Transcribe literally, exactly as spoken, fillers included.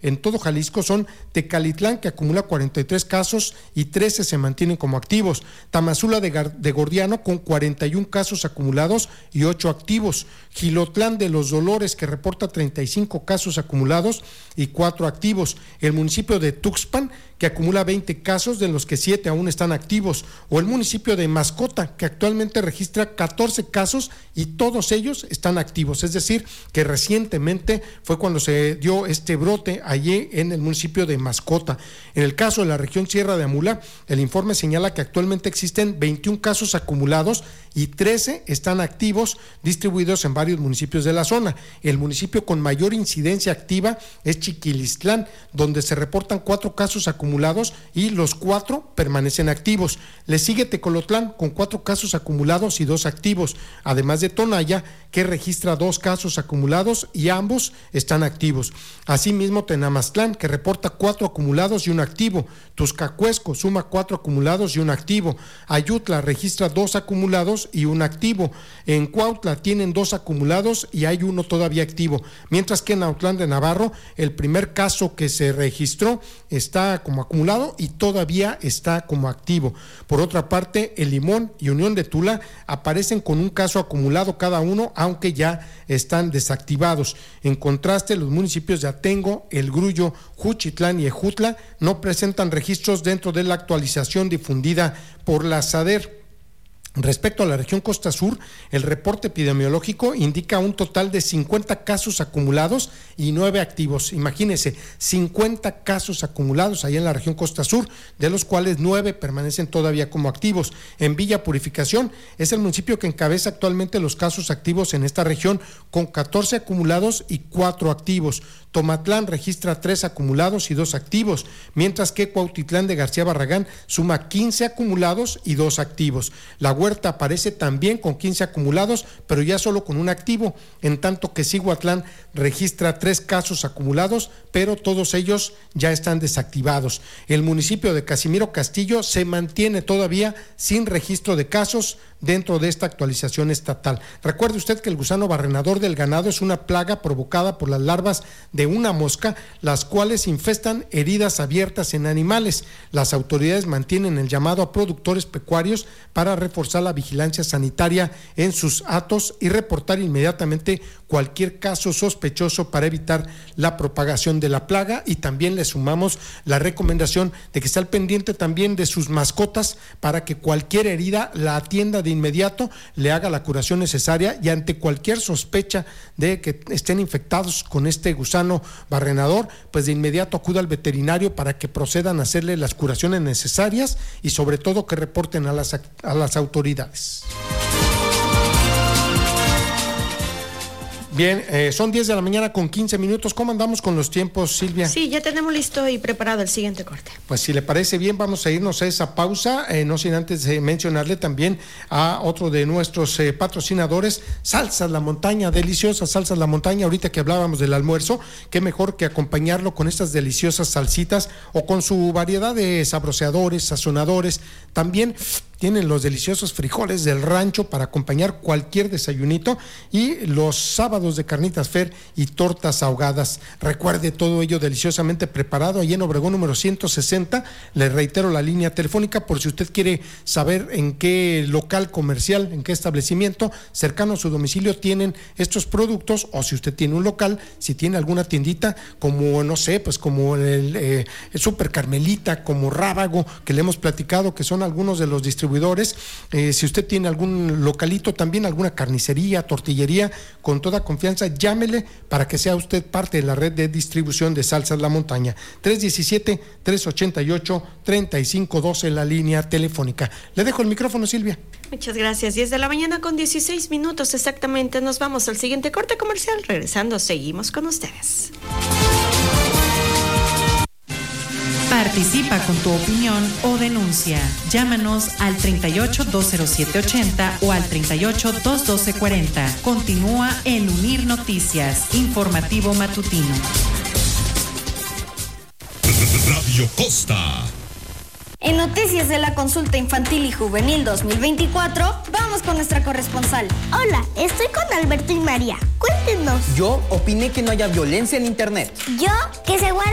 en todo Jalisco son Tecalitlán, que acumula cuarenta y tres casos y trece se mantienen como activos. Tamazula de, Gar- de Gordiano con cuarenta y uno casos acumulados y ocho activos. Gilotlán de los Dolores, que reporta treinta y cinco casos acumulados y cuatro activos. El municipio de Tuxpan, que acumula veinte casos, de los que siete aún están activos. O el municipio de Mascota, que actualmente registra catorce casos y todos ellos están activos. Es decir, que recientemente fue cuando se dio este brote allí en el municipio de Mascota. En el caso de la región Sierra de Amula, el informe señala que actualmente existen veintiún casos acumulados y trece están activos, distribuidos en varios municipios de la zona. El municipio con mayor incidencia activa es Chiquilistlán, donde se reportan cuatro casos acumulados y los cuatro permanecen activos. Le sigue Tecolotlán con cuatro casos acumulados y dos activos, además de Tonaya, que registra dos casos acumulados y ambos están activos. Asimismo, Tenamaztlán, que reporta cuatro acumulados y un activo. Tuzcacuesco suma cuatro acumulados y un activo. Ayutla registra dos acumulados y un activo. En Cuautla tienen dos acumulados y hay uno todavía activo. Mientras que en Autlán de Navarro, el primer caso que se registró está como acumulado y todavía está como activo. Por otra parte, El Limón y Unión de Tula aparecen con un caso acumulado cada uno, aunque ya están desactivados. En contraste, los municipios de Atengo, El Grullo, Juchitlán y Ejutla no presentan registros dentro de la actualización difundida por la SADER. Respecto a la región Costa Sur, el reporte epidemiológico indica un total de cincuenta casos acumulados y nueve activos. Imagínense, cincuenta casos acumulados allá en la región Costa Sur, de los cuales nueve permanecen todavía como activos. En Villa Purificación es el municipio que encabeza actualmente los casos activos en esta región, con catorce acumulados y cuatro activos. Tomatlán registra tres acumulados y dos activos, mientras que Cuautitlán de García Barragán suma quince acumulados y dos activos. La Huerta aparece también con quince acumulados, pero ya solo con un activo, en tanto que Cihuatlán registra tres casos acumulados, pero todos ellos ya están desactivados. El municipio de Casimiro Castillo se mantiene todavía sin registro de casos dentro de esta actualización estatal. Recuerde usted que el gusano barrenador del ganado es una plaga provocada por las larvas de una mosca, las cuales infestan heridas abiertas en animales. Las autoridades mantienen el llamado a productores pecuarios para reforzar la vigilancia sanitaria en sus hatos y reportar inmediatamente cualquier caso sospechoso para evitar la propagación de la plaga. Y también le sumamos la recomendación de que esté al pendiente también de sus mascotas para que cualquier herida la atienda de inmediato, le haga la curación necesaria y ante cualquier sospecha de que estén infectados con este gusano barrenador, pues de inmediato acuda al veterinario para que procedan a hacerle las curaciones necesarias y sobre todo que reporten a las, a las autoridades. Bien, eh, son diez de la mañana con quince minutos. ¿Cómo andamos con los tiempos, Silvia? Sí, ya tenemos listo y preparado el siguiente corte. Pues si le parece bien, vamos a irnos a esa pausa, eh, no sin antes eh, mencionarle también a otro de nuestros eh, patrocinadores, Salsas La Montaña, deliciosas Salsas La Montaña. Ahorita que hablábamos del almuerzo, qué mejor que acompañarlo con estas deliciosas salsitas o con su variedad de sabroseadores, sazonadores. También tienen los deliciosos frijoles del rancho para acompañar cualquier desayunito y los sábados de carnitas Fer y tortas ahogadas. Recuerde, todo ello deliciosamente preparado ahí en Obregón número ciento sesenta. Le reitero la línea telefónica por si usted quiere saber en qué local comercial, en qué establecimiento cercano a su domicilio tienen estos productos, o si usted tiene un local, si tiene alguna tiendita como, no sé, pues como el, eh, el Super Carmelita, como Rábago, que le hemos platicado que son algunos de los distribuidores. Eh, si usted tiene algún localito también, alguna carnicería, tortillería, con toda confianza, llámele para que sea usted parte de la red de distribución de Salsas La Montaña. tres diecisiete, tres ochenta y ocho, treinta y cinco doce, la línea telefónica. Le dejo el micrófono, Silvia. Muchas gracias. diez de la mañana con dieciséis minutos exactamente. Nos vamos al siguiente corte comercial. Regresando, seguimos con ustedes. Participa con tu opinión o denuncia. Llámanos al treinta y ocho, dos cero siete ochenta o al treinta y ocho, dos doce cuarenta. Continúa en Unir Noticias, informativo matutino. Radio Costa. En Noticias de la Consulta Infantil y Juvenil dos mil veinticuatro, vamos con nuestra corresponsal. Hola, estoy con Alberto y María. Cuéntenos. Yo opiné que no haya violencia en internet. Yo, que se guarde